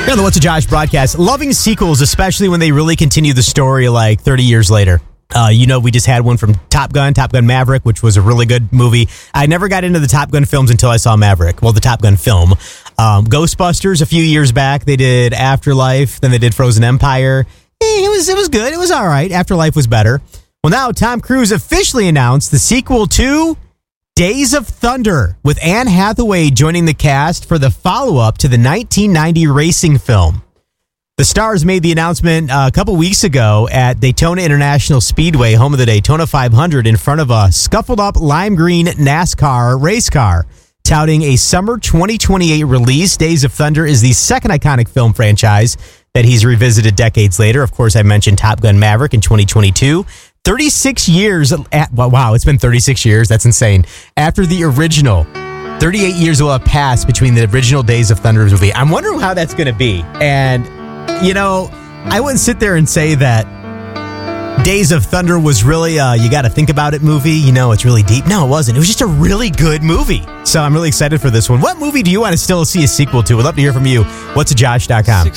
Here on the What's a Josh broadcast, loving sequels, especially when they really continue the story like 30 years later. We just had one from Top Gun Maverick, which was a really good movie. I never got into the Top Gun films until I saw Maverick. Well, the Top Gun film. Ghostbusters a few years back, they did Afterlife, then they did Frozen Empire. It was good. It was all right. Afterlife was better. Well, now Tom Cruise officially announced the sequel to Days of Thunder, with Anne Hathaway joining the cast for the follow-up to the 1990 racing film. The stars made the announcement a couple weeks ago at Daytona International Speedway, home of the Daytona 500, in front of a scuffled-up lime green NASCAR race car. Touting a summer 2028 release, Days of Thunder is the second iconic film franchise that he's revisited decades later. Of course, I mentioned Top Gun Maverick in 2022. 36 years, wow, it's been 36 years. That's insane. After the original, 38 years will have passed between the original Days of Thunder movie. I'm wondering how that's going to be. And, I wouldn't sit there and say that Days of Thunder was really you got to think about it movie. It's really deep. No, it wasn't. It was just a really good movie. So I'm really excited for this one. What movie do you want to still see a sequel to? We'd love to hear from you. Whatsajosh.com.